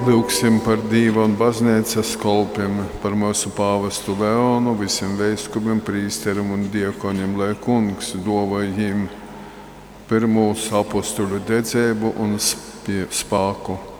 Lūksim par Dieva un baznīcas kalpiem, par mūsu pāvestu Leonu, visiem veiskupiem, prīsteriem un diekoņiem, lai Kungs dāvā viņiem pirmo apostulu dedzību un spēku.